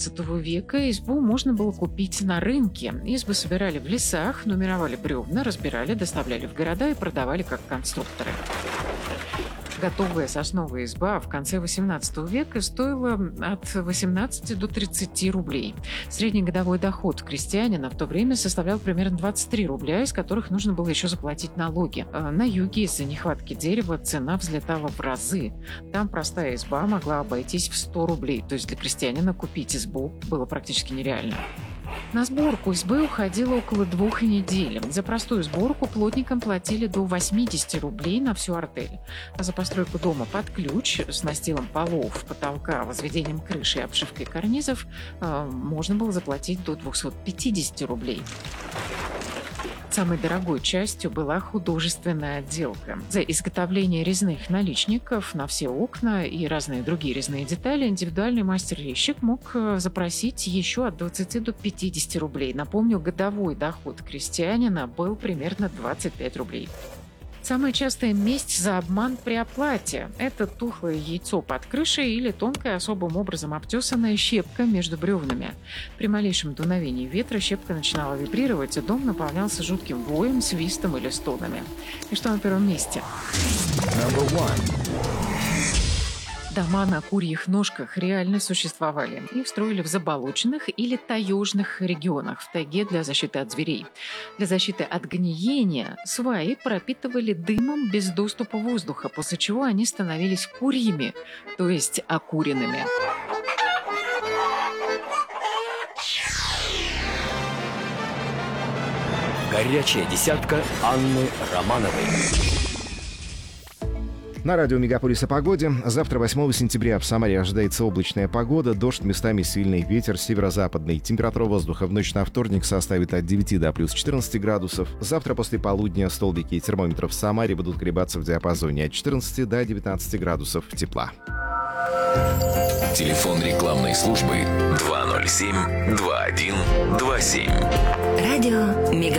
XVII века избу можно было купить на рынке. Избы собирали в лесах, нумеровали бревна, разбирали, доставляли в города и продавали как конструкторы. Готовая сосновая изба в конце XVIII века стоила от 18 до 30 рублей. Средний годовой доход крестьянина в то время составлял примерно 23 рубля, из которых нужно было еще заплатить налоги. На юге из-за нехватки дерева цена взлетала в разы. Там простая изба могла обойтись в 100 рублей, то есть для крестьянина купить избу было практически нереально. На сборку избы уходило около 2 недель. За простую сборку плотникам платили до 80 рублей на всю артель. А за постройку дома под ключ с настилом полов, потолка, возведением крыши и обшивкой карнизов можно было заплатить до 250 рублей. Самой дорогой частью была художественная отделка. За изготовление резных наличников на все окна и разные другие резные детали индивидуальный мастер-резчик мог запросить еще от 20 до 50 рублей. Напомню, годовой доход крестьянина был примерно 25 рублей. Самая частая месть за обман при оплате – это тухлое яйцо под крышей или тонкая, особым образом обтесанная щепка между бревнами. При малейшем дуновении ветра щепка начинала вибрировать, и дом наполнялся жутким воем, свистом или стонами. И что на первом месте? Дома на курьих ножках реально существовали. Их строили в заболоченных или таежных регионах, в тайге для защиты от зверей. Для защиты от гниения сваи пропитывали дымом без доступа воздуха, после чего они становились курьими, то есть окуренными. Горячая десятка Анны Романовой. На радио «Мегаполис» о погоде. Завтра, 8 сентября, в Самаре ожидается облачная погода, дождь, местами сильный ветер северо-западный. Температура воздуха в ночь на вторник составит от 9 до плюс 14 градусов. Завтра после полудня столбики термометров в Самаре будут колебаться в диапазоне от 14 до 19 градусов тепла. Телефон рекламной службы 207 21 27. Радио «Мегаполис».